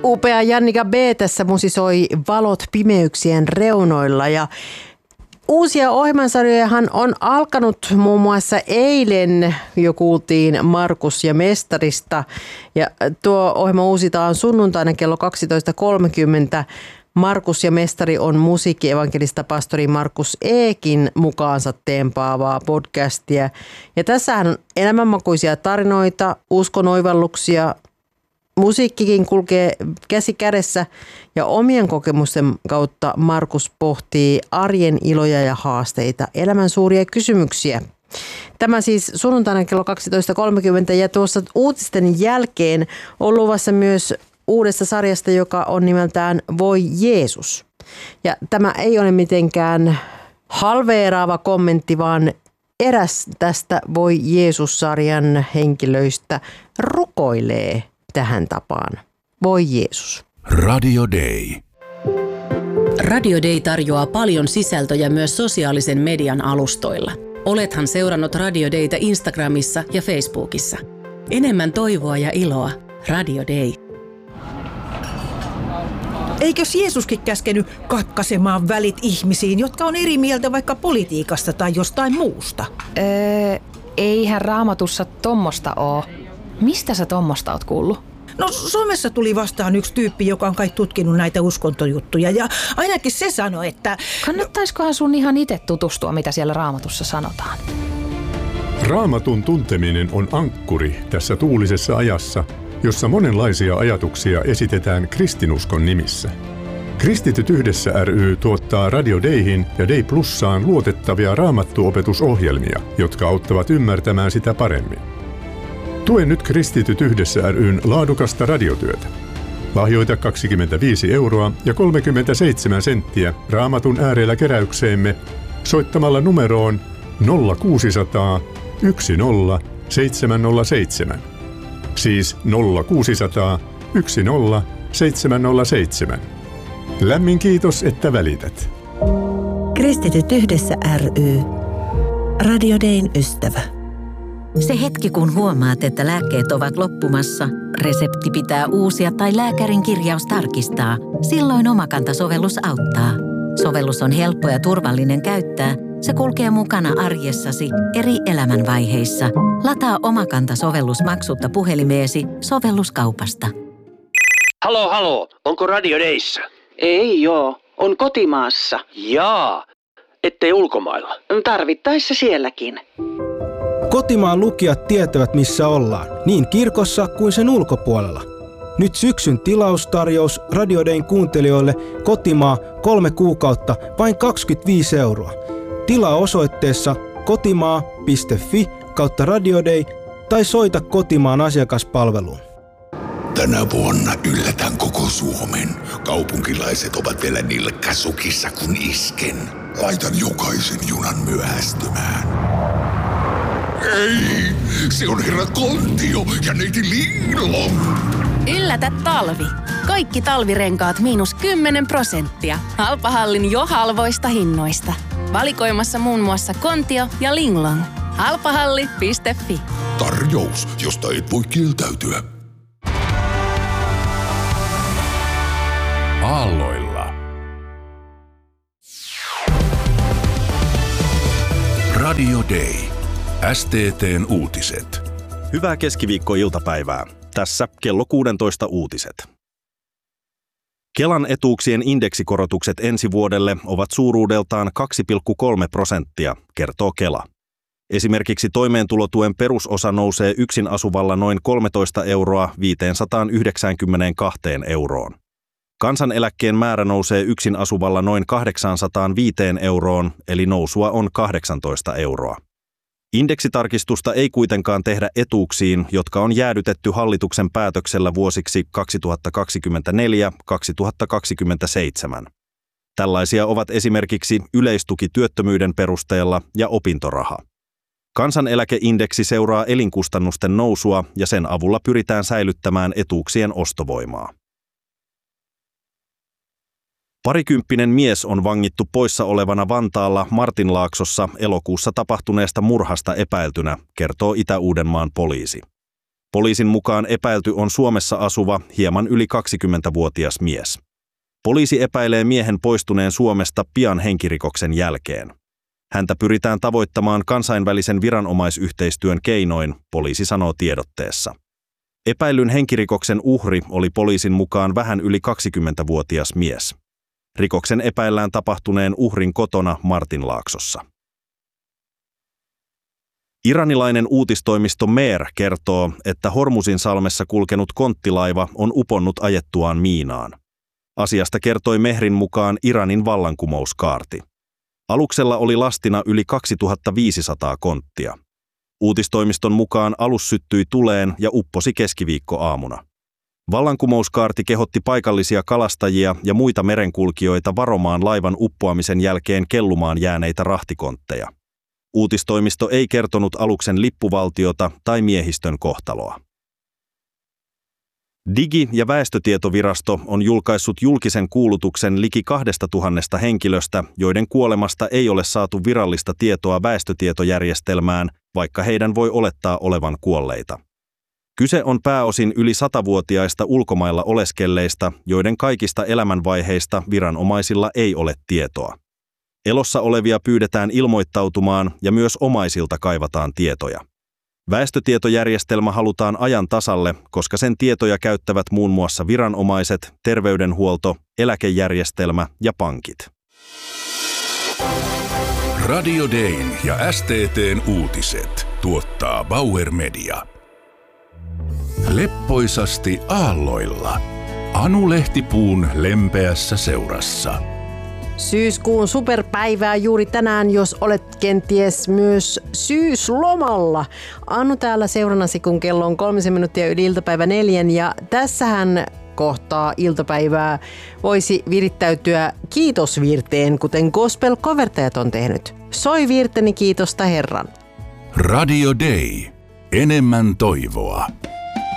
Upea Jannika B. tässä musisoi Valot pimeyksien reunoilla ja uusia ohjelmansarjojahan on alkanut muun muassa eilen jo kuultiin Markus ja Mestarista ja tuo ohjelma uusitaan sunnuntaina kello 12.30. Markus ja Mestari on musiikkievankelista pastori Markus Eekin mukaansa teempaavaa podcastia. Ja tässähän on elämänmakuisia tarinoita, uskonoivalluksia, musiikkikin kulkee käsi kädessä ja omien kokemusten kautta Markus pohtii arjen iloja ja haasteita, elämän suuria kysymyksiä. Tämä siis sunnuntaina kello 12.30 ja tuossa uutisten jälkeen on luvassa myös uudesta sarjasta, joka on nimeltään Voi Jeesus. Ja tämä ei ole mitenkään halveeraava kommentti, vaan eräs tästä Voi Jeesus-sarjan henkilöistä rukoilee tähän tapaan. Voi Jeesus. Radio Day. Radio Day tarjoaa paljon sisältöjä myös sosiaalisen median alustoilla. Olethan seurannut Radio Daytä Instagramissa ja Facebookissa. Enemmän toivoa ja iloa. Radio Day. Eikös Jeesuskin käskenyt katkaisemaan välit ihmisiin, jotka on eri mieltä vaikka politiikasta tai jostain muusta? Eihän Raamatussa tommosta oo. Mistä sä tommosta oot kuullut? No somessa tuli vastaan yksi tyyppi, joka on kai tutkinut näitä uskontojuttuja ja ainakin se sanoi, että... Kannattaiskohan sun ihan itse tutustua, mitä siellä Raamatussa sanotaan? Raamatun tunteminen on ankkuri tässä tuulisessa ajassa, jossa monenlaisia ajatuksia esitetään kristinuskon nimissä. Kristityt yhdessä ry tuottaa Radio Dayhin ja Day Plussaan luotettavia raamattuopetusohjelmia, jotka auttavat ymmärtämään sitä paremmin. Tue nyt Kristityt yhdessä ry:n laadukasta radiotyötä. Lahjoita 25 € ja 37 senttiä Raamatun äärellä keräykseemme soittamalla numeroon 0600 10 707. Siis 0600 10 707. Lämmin kiitos, että välität. Kristityt yhdessä ry. Radio Dayn ystävä. Se hetki, kun huomaat, että lääkkeet ovat loppumassa, resepti pitää uusia tai lääkärin kirjaus tarkistaa, silloin Omakanta-sovellus auttaa. Sovellus on helppo ja turvallinen käyttää. Se kulkee mukana arjessasi eri elämänvaiheissa. Lataa Omakanta-sovellus maksutta puhelimeesi sovelluskaupasta. Halo, onko Radio Dayssä? Ei joo, on kotimaassa. Jaa, ettei ulkomailla. Tarvittaessa sielläkin. Kotimaan lukijat tietävät, missä ollaan, niin kirkossa kuin sen ulkopuolella. Nyt syksyn tilaustarjous Radio Dayn kuuntelijoille kotimaa 3 kuukautta vain 25 €. Tilaa osoitteessa kotimaa.fi/Radio Day tai soita kotimaan asiakaspalveluun. Tänä vuonna yllätän koko Suomen. Kaupunkilaiset ovat vielä nilkkäsukissa kun isken. Laitan jokaisen junan myöhästymään. Ei, se on herra Kontio ja neiti Linglong. Yllätä talvi. Kaikki talvirenkaat -10%. Halpahallin jo halvoista hinnoista. Valikoimassa muun muassa Kontio ja Linglong. Halpahalli.fi. Tarjous, josta et voi kieltäytyä. Aalloilla. Radio Day. STT:n uutiset. Hyvää keskiviikkoiltapäivää. Tässä kello 16 uutiset. Kelan etuuksien indeksikorotukset ensi vuodelle ovat suuruudeltaan 2,3%, kertoo Kela. Esimerkiksi toimeentulotuen perusosa nousee yksin asuvalla noin 13 € 592 €. Kansaneläkkeen määrä nousee yksin asuvalla noin 805 €, eli nousua on 18 €. Indeksitarkistusta ei kuitenkaan tehdä etuuksiin, jotka on jäädytetty hallituksen päätöksellä vuosiksi 2024-2027. Tällaisia ovat esimerkiksi yleistuki työttömyyden perusteella ja opintoraha. Kansaneläkeindeksi seuraa elinkustannusten nousua ja sen avulla pyritään säilyttämään etuuksien ostovoimaa. Parikymppinen mies on vangittu poissa olevana Vantaalla Martinlaaksossa elokuussa tapahtuneesta murhasta epäiltynä, kertoo Itä-Uudenmaan poliisi. Poliisin mukaan epäilty on Suomessa asuva, hieman yli 20-vuotias mies. Poliisi epäilee miehen poistuneen Suomesta pian henkirikoksen jälkeen. Häntä pyritään tavoittamaan kansainvälisen viranomaisyhteistyön keinoin, poliisi sanoo tiedotteessa. Epäillyn henkirikoksen uhri oli poliisin mukaan vähän yli 20-vuotias mies. Rikoksen epäillään tapahtuneen uhrin kotona Martinlaaksossa. Iranilainen uutistoimisto Mer kertoo, että Hormuzinsalmessa kulkenut konttilaiva on uponnut ajettuaan miinaan. Asiasta kertoi Mehrin mukaan Iranin vallankumouskaarti. Aluksella oli lastina yli 2500 konttia. Uutistoimiston mukaan alus syttyi tuleen ja upposi keskiviikkoaamuna. Vallankumouskaarti kehotti paikallisia kalastajia ja muita merenkulkijoita varomaan laivan uppoamisen jälkeen kellumaan jääneitä rahtikontteja. Uutistoimisto ei kertonut aluksen lippuvaltiota tai miehistön kohtaloa. Digi- ja väestötietovirasto on julkaissut julkisen kuulutuksen liki 2000 henkilöstä, joiden kuolemasta ei ole saatu virallista tietoa väestötietojärjestelmään, vaikka heidän voi olettaa olevan kuolleita. Kyse on pääosin yli 100-vuotiaista ulkomailla oleskelleista, joiden kaikista elämänvaiheista viranomaisilla ei ole tietoa. Elossa olevia pyydetään ilmoittautumaan ja myös omaisilta kaivataan tietoja. Väestötietojärjestelmä halutaan ajan tasalle, koska sen tietoja käyttävät muun muassa viranomaiset, terveydenhuolto, eläkejärjestelmä ja pankit. Radio Dayn ja STT:n uutiset tuottaa Bauer Media. Leppoisasti aalloilla. Anu Lehtipuun lempeässä seurassa. Syyskuun superpäivää juuri tänään, jos olet kenties myös syyslomalla. Anu täällä seurannasi, kun kello on 3 minuuttia yli iltapäivä 4 ja tässähän kohtaa iltapäivää voisi virittäytyä kiitosvirteen, kuten gospel-covertajat on tehnyt. Soi virteni kiitosta Herran. Radio Day. Enemmän toivoa.